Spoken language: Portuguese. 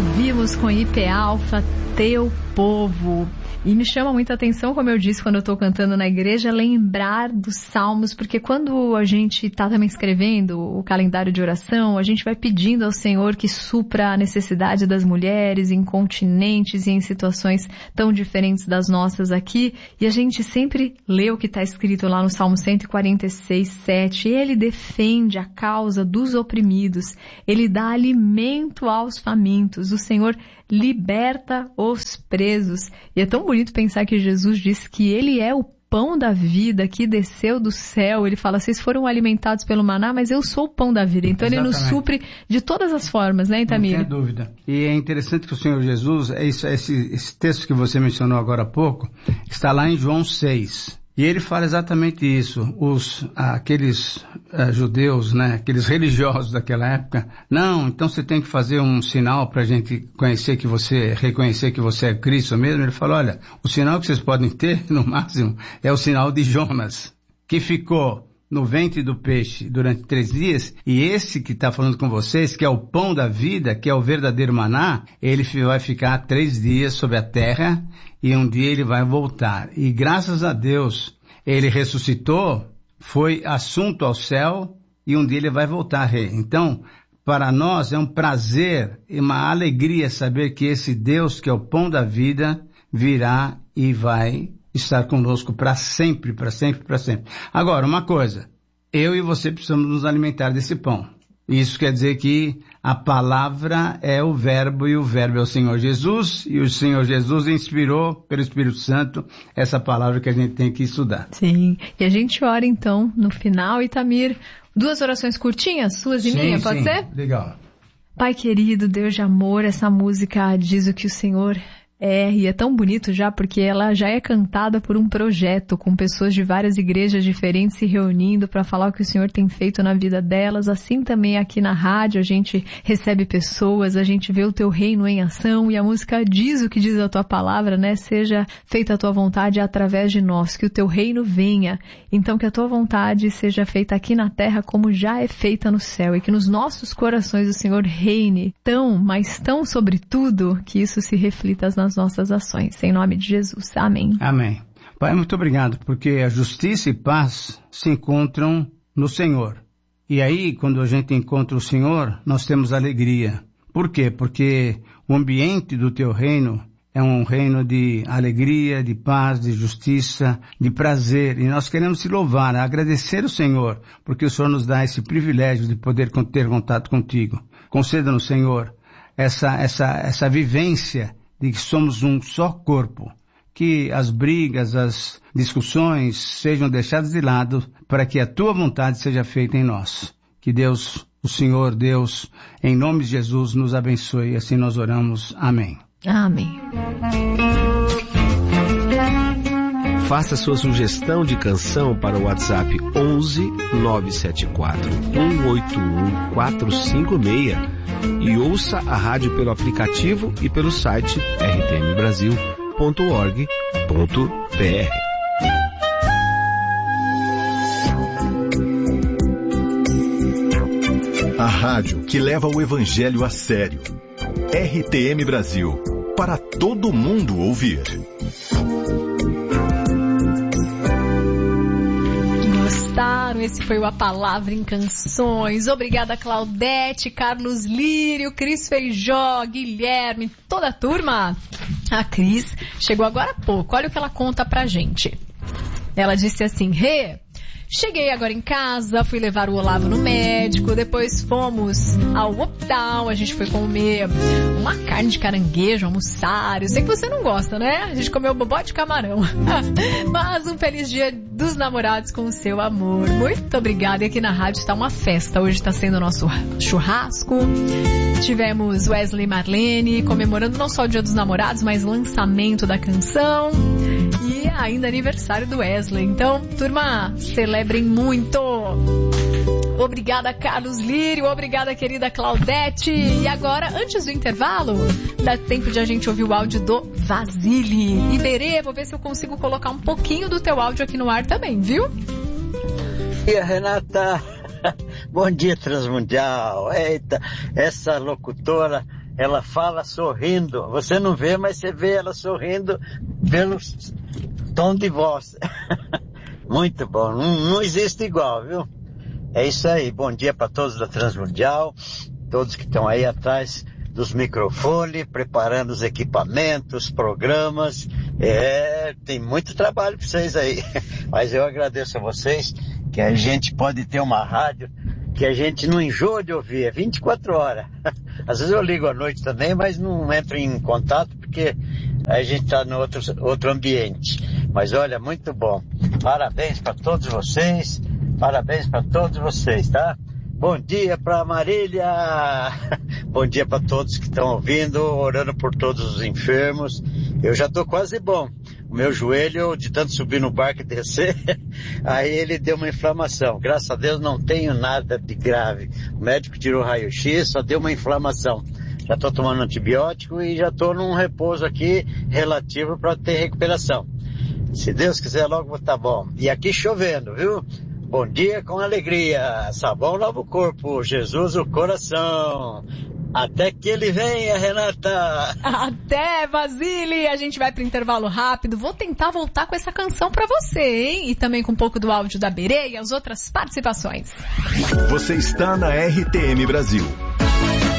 Ouvimos com IP Alfa, Teu Povo. E me chama muita atenção, como eu disse, quando eu estou cantando na igreja, lembrar dos salmos, porque quando a gente está também escrevendo o calendário de oração, a gente vai pedindo ao Senhor que supra a necessidade das mulheres incontinentes e em situações tão diferentes das nossas aqui, e a gente sempre lê o que está escrito lá no Salmo 146, 7. Ele defende a causa dos oprimidos, ele dá alimento aos famintos, o Senhor liberta os presos. E é tão bonito pensar que Jesus disse que ele é o pão da vida que desceu do céu. Ele fala, vocês foram alimentados pelo maná, mas eu sou o pão da vida. Então Exatamente. Ele nos supre de todas as formas, né, Itamir? Não tem dúvida. E é interessante que o Senhor Jesus, esse texto que você mencionou agora há pouco, está lá em João 6. E ele fala exatamente isso. Aqueles judeus, né, aqueles religiosos daquela época, não, então você tem que fazer um sinal para a gente reconhecer que você é Cristo mesmo. Ele fala, olha, o sinal que vocês podem ter, no máximo, é o sinal de Jonas, que ficou no ventre do peixe durante 3 dias, e esse que está falando com vocês, que é o pão da vida, que é o verdadeiro maná, ele vai ficar 3 dias sobre a terra, e um dia ele vai voltar. E graças a Deus, ele ressuscitou, foi assunto ao céu, e um dia ele vai voltar, rei. Então, para nós é um prazer e uma alegria saber que esse Deus, que é o pão da vida, virá e vai estar conosco para sempre, para sempre, para sempre. Agora, uma coisa, eu e você precisamos nos alimentar desse pão. Isso quer dizer que a palavra é o verbo e o verbo é o Senhor Jesus, e o Senhor Jesus inspirou pelo Espírito Santo essa palavra que a gente tem que estudar. Sim, e a gente ora então no final, Itamir, 2 orações curtinhas, suas e minha, pode ser? Legal. Pai querido, Deus de amor, essa música diz o que o Senhor e é tão bonito já, porque ela já é cantada por um projeto, com pessoas de várias igrejas diferentes se reunindo para falar o que o Senhor tem feito na vida delas. Assim também aqui na rádio a gente recebe pessoas, a gente vê o teu reino em ação, e a música diz o que diz a tua palavra, né? Seja feita a tua vontade através de nós, que o teu reino venha. Então que a tua vontade seja feita aqui na terra como já é feita no céu, e que nos nossos corações o Senhor reine tão, mas tão sobre tudo, que isso se reflita nas nossas ações. Em nome de Jesus. Amém. Amém. Pai, muito obrigado, porque a justiça e paz se encontram no Senhor. E aí, quando a gente encontra o Senhor, nós temos alegria. Por quê? Porque o ambiente do teu reino é um reino de alegria, de paz, de justiça, de prazer. E nós queremos te louvar, agradecer o Senhor, porque o Senhor nos dá esse privilégio de poder ter contato contigo. Conceda-nos, Senhor, essa vivência de que somos um só corpo, que as brigas, as discussões sejam deixadas de lado para que a tua vontade seja feita em nós. Que Deus, o Senhor Deus, em nome de Jesus, nos abençoe. Assim nós oramos. Amém. Amém. Faça sua sugestão de canção para o WhatsApp 11 974 181 456 e ouça a rádio pelo aplicativo e pelo site rtmbrasil.org.br. A rádio que leva o evangelho a sério. RTM Brasil, para todo mundo ouvir. Gostaram? Esse foi o A Palavra em Canções. Obrigada, Claudete, Carlos Lírio, Cris Feijó, Guilherme, toda a turma. A Cris chegou agora há pouco. Olha o que ela conta pra gente. Ela disse assim: cheguei agora em casa, fui levar o Olavo no médico, depois fomos ao Optal, a gente foi comer uma carne de caranguejo, almoçar. Eu sei que você não gosta, né? A gente comeu bobó de camarão. Mas um feliz dia dos namorados com o seu amor. Muito obrigada. E aqui na rádio está uma festa. Hoje está sendo o nosso churrasco. Tivemos Wesley e Marlene comemorando não só o Dia dos Namorados, mas lançamento da canção. E ainda aniversário do Wesley. Então, turma, celebrem muito. Obrigada, Carlos Lírio. Obrigada, querida Claudete. E agora, antes do intervalo, dá tempo de a gente ouvir o áudio do Vasile. Iberê, vou ver se eu consigo colocar um pouquinho do teu áudio aqui no ar também, viu? E a Renata, bom dia Transmundial. Eita, essa locutora ela fala sorrindo. Você não vê, mas você vê ela sorrindo pelo tom de voz. Muito bom, não existe igual, viu? É isso aí, bom dia para todos da Transmundial, todos que estão aí atrás dos microfones, preparando os equipamentos, programas. Tem muito trabalho para vocês aí, mas eu agradeço a vocês, que a gente pode ter uma rádio que a gente não enjoa de ouvir, é 24 horas. Às vezes eu ligo à noite também, mas não entro em contato porque a gente está no outro ambiente. Mas olha, muito bom. Parabéns para todos vocês, tá? Bom dia para Marília, bom dia para todos que estão ouvindo, orando por todos os enfermos. Eu já estou quase bom. O meu joelho, de tanto subir no barco e descer, aí ele deu uma inflamação. Graças a Deus não tenho nada de grave. O médico tirou raio-x, só deu uma inflamação. Já estou tomando antibiótico e já estou num repouso aqui relativo para ter recuperação. Se Deus quiser, logo vou estar bom. E aqui chovendo, viu? Bom dia com alegria. Sabão lava o corpo, Jesus o coração. Até que ele venha, Renata. Até, Basile. A gente vai pro intervalo rápido. Vou tentar voltar com essa canção pra você, hein? E também com um pouco do áudio da Berê e as outras participações. Você está na RTM Brasil.